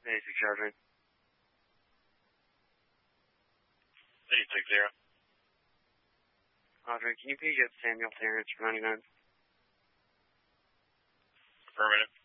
Basic Charging. 860. Audrey, can you please get Samuel Terrence for 99? Affirmative.